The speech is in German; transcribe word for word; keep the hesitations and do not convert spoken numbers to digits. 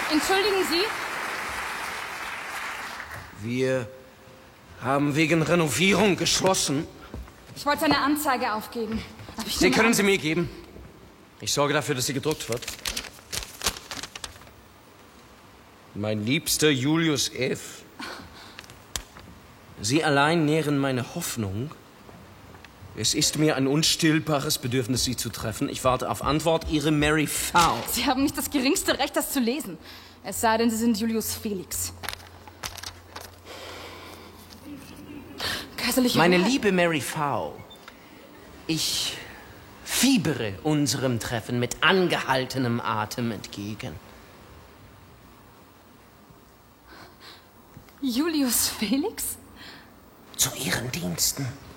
Entschuldigen Sie? Wir haben wegen Renovierung geschlossen. Ich wollte eine Anzeige aufgeben. Sie können sie mir geben. Ich sorge dafür, dass sie gedruckt wird. Mein liebster Julius F. Sie allein nähren meine Hoffnung. Es ist mir ein unstillbares Bedürfnis, Sie zu treffen. Ich warte auf Antwort. Ihre Mary V. Sie haben nicht das geringste Recht, das zu lesen. Es sei denn, Sie sind Julius Felix. Kaiserliche Meine Hoheit. liebe Mary V. Ich fiebere unserem Treffen mit angehaltenem Atem entgegen. Julius Felix? Zu Ihren Diensten.